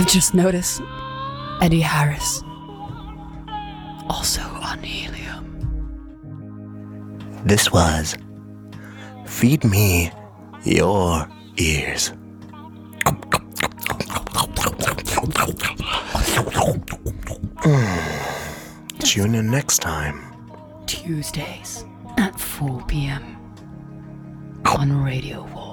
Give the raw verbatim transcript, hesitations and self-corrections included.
just noticed Eddie Harris also on helium. This was Feed Me Your Ears. Tune in next time. Tuesdays at four p.m. on Radio War.